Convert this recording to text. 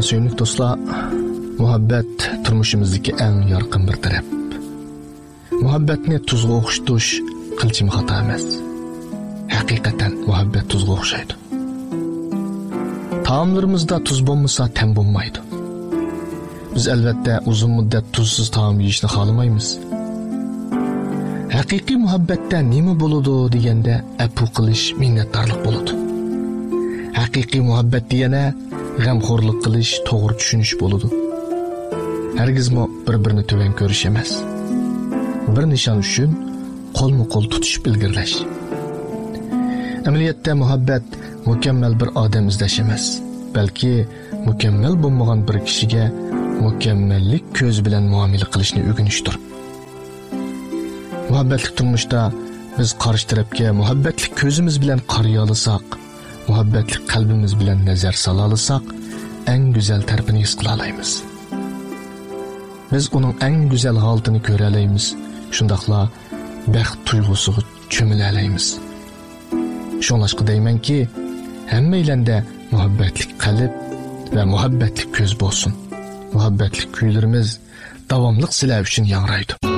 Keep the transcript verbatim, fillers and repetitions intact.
Söyümlük dostlar, muhabbet turmushimizdagi eng yorqin bir taraf. Muhabbatni tuzga o'xshatish qilchim xato emas. Haqiqatan muhabbet tuzga o'xshaydi. Taomlarimizda tuz bo'lmasa tam bo'lmaydi. Biz albatta uzun muddat tuzsiz taom yeyishni xohlamaymiz. Haqiqiy muhabbatda nima bo'ladi deganda afu qilish, minnatdorlik bo'ladi. Haqiqiy muhabbat deganda g'amxo'rlik qilish, to'g'ri tushunish bo'ladi. Hargizmo bir-birini to'van ko'rish emas. Bir nishon uchun qo'lma-qo'l tutishib ilgirlash. Amaliyotda muhabbat mukammal bir odam izlash emas, balki mukammal bo'lmagan bir kishiga mukammallik ko'z bilan muomala qilishni o'rganishdir. Muhabbatli turmushda biz qarshi tarafga muhabbatli ko'zimiz bilan qariya olsak, muhabbatli qalbimiz bilan nazar sola olsak, eng go'zal tarafini his qila olamiz. Biz uning eng go'zal holatini ko'ra olamiz. Shundaqla baxt tuyg'usiga cho'mila olamiz. Shunlashqa deymanki, hammaylanda muhabbatli qalb va muhabbatli ko'z bo'lsin. Muhabbatli kuylarimiz davomli sizlar uchun yangraydi.